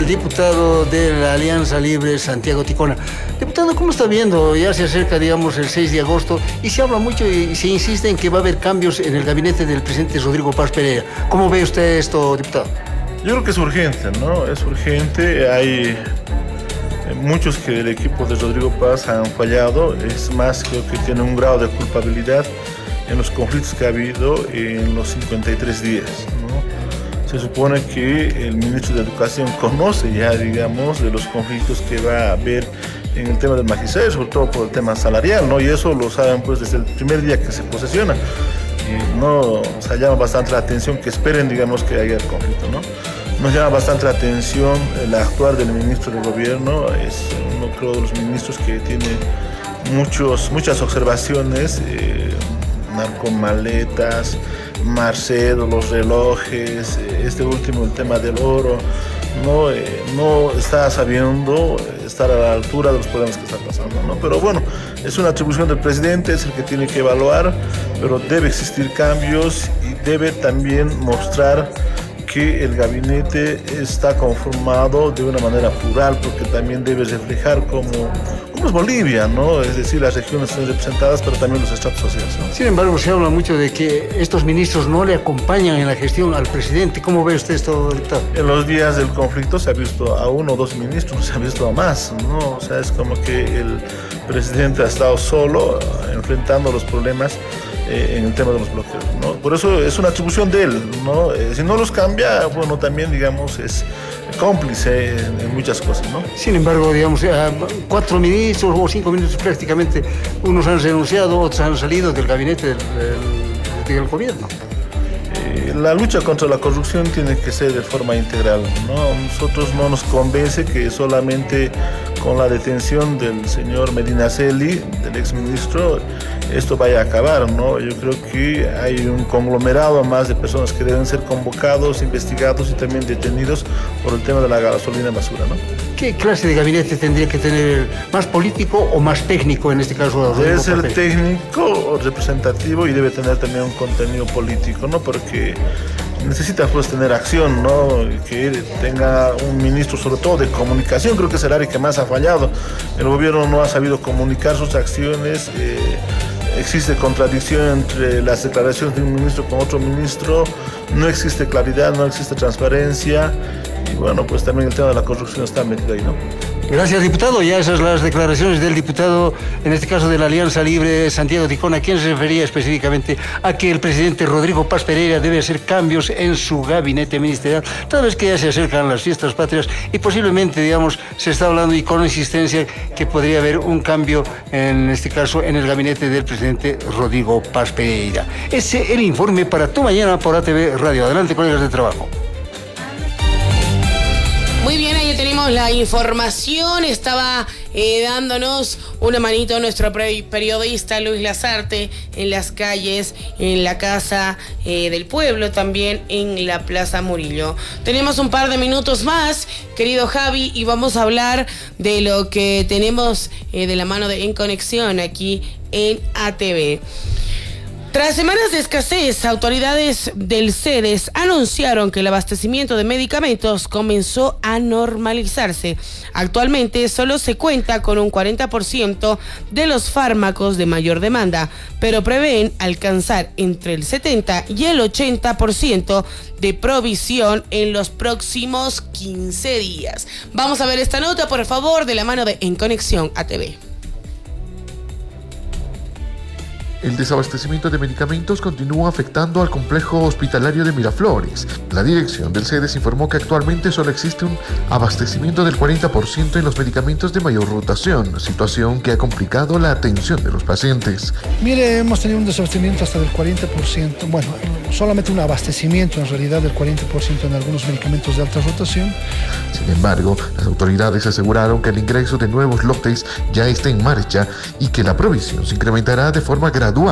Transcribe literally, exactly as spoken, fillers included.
el diputado de la Alianza Libre, Santiago Ticona. Diputado, ¿cómo está viendo? Ya se acerca, digamos, el seis de agosto y se habla mucho y se insiste en que va a haber cambios en el gabinete del presidente Rodrigo Paz Pereira. ¿Cómo ve usted esto, diputado? Yo creo que es urgente, ¿no? Es urgente. Hay muchos que el equipo de Rodrigo Paz han fallado. Es más, creo que tiene un grado de culpabilidad en los conflictos que ha habido en los cincuenta y tres días, ¿no? Se supone que el ministro de Educación conoce ya, digamos, de los conflictos que va a haber en el tema del magisterio, sobre todo por el tema salarial, ¿no? Y eso lo saben pues desde el primer día que se posesiona. Y no, o sea, llama bastante la atención que esperen, digamos, que haya el conflicto, ¿no? Nos llama bastante la atención el actuar del ministro de Gobierno. Es uno, creo, de los ministros que tiene muchos, muchas observaciones, eh, narcomaletas, Marcedo, los relojes, este último, el tema del oro, no, eh, no está sabiendo estar a la altura de los problemas que están pasando, ¿no? Pero bueno, es una atribución del presidente, es el que tiene que evaluar, pero debe existir cambios y debe también mostrar que el gabinete está conformado de una manera plural, porque también debe reflejar cómo, cómo es Bolivia, ¿no? Es decir, las regiones están representadas, pero también los estratos sociales, ¿no? Sin embargo, se habla mucho de que estos ministros no le acompañan en la gestión al presidente. ¿Cómo ve usted esto, diputado? En los días del conflicto se ha visto a uno o dos ministros, no se ha visto a más, ¿no? O sea, es como que el presidente ha estado solo enfrentando los problemas Eh, en el tema de los bloqueos, ¿no? Por eso es una atribución de él, ¿no? Eh, si no los cambia, bueno, también, digamos, es cómplice en, en muchas cosas, ¿no? Sin embargo, digamos, eh, cuatro ministros o cinco ministros prácticamente, unos han renunciado, otros han salido del gabinete del, del, del gobierno. Eh, la lucha contra la corrupción tiene que ser de forma integral, ¿no? A nosotros no nos convence que solamente con la detención del señor Medinaceli, del exministro, esto vaya a acabar, ¿no? Yo creo que hay un conglomerado más de personas que deben ser convocados, investigados y también detenidos por el tema de la gasolina basura, ¿no? ¿Qué clase de gabinete tendría que tener? ¿Más político o más técnico en este caso? Debe ser técnico o representativo y debe tener también un contenido político, ¿no? Porque necesita pues tener acción, ¿no? Que tenga un ministro sobre todo de comunicación, creo que es el área que más ha fallado. El gobierno no ha sabido comunicar sus acciones, eh, existe contradicción entre las declaraciones de un ministro con otro ministro, no existe claridad, no existe transparencia y bueno, pues también el tema de la corrupción está metido ahí, ¿no? Gracias, diputado. Ya esas las declaraciones del diputado, en este caso de la Alianza Libre, Santiago Ticona, quien se refería específicamente a que el presidente Rodrigo Paz Pereira debe hacer cambios en su gabinete ministerial, toda vez que ya se acercan las fiestas patrias y posiblemente, digamos, se está hablando y con insistencia que podría haber un cambio, en este caso, en el gabinete del presidente Rodrigo Paz Pereira. Ese es el informe para tu mañana por A T V Radio. Adelante, colegas de trabajo. Muy bien, ahí tenemos la información. Estaba eh, dándonos una manito nuestro periodista Luis Lazarte en las calles, en la Casa eh, del Pueblo, también en la Plaza Murillo. Tenemos un par de minutos más, querido Javi, y vamos a hablar de lo que tenemos eh, de la mano de En Conexión aquí en A T V. Tras semanas de escasez, autoridades del CEDES anunciaron que el abastecimiento de medicamentos comenzó a normalizarse. Actualmente solo se cuenta con un cuarenta por ciento de los fármacos de mayor demanda, pero prevén alcanzar entre el setenta y el ochenta por ciento de provisión en los próximos quince días. Vamos a ver esta nota, por favor, de la mano de En Conexión A T V. El desabastecimiento de medicamentos continúa afectando al complejo hospitalario de Miraflores. La dirección del CEDES informó que actualmente solo existe un abastecimiento del cuarenta por ciento en los medicamentos de mayor rotación, situación que ha complicado la atención de los pacientes. Mire, hemos tenido un desabastecimiento hasta del cuarenta por ciento, bueno, solamente un abastecimiento en realidad del cuarenta por ciento en algunos medicamentos de alta rotación. Sin embargo, las autoridades aseguraron que el ingreso de nuevos lotes ya está en marcha y que la provisión se incrementará de forma gradual